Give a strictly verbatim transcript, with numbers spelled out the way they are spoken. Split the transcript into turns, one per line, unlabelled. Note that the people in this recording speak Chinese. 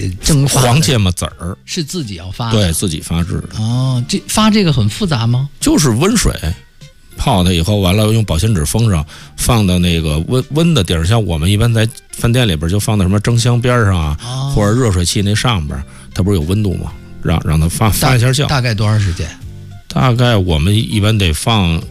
蒸发
黄芥末籽儿，
是自己要发的，
对自己发制的。
哦，这发这个很复杂吗？
就是温水泡它以后，完了用保鲜纸封上，放到那个温温的地儿。像我们一般在饭店里边就放到什么蒸箱边上啊，
哦、
或者热水器那上边，它不是有温度吗？让让它发发一下酵。
大概多长时间？
大概我们一般得放